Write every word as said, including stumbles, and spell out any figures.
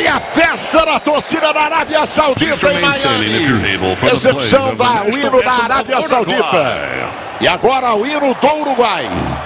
a festa da torcida da Arábia Saudita em Miami. Execução da o hino da Arábia Saudita. E agora o hino do Uruguai.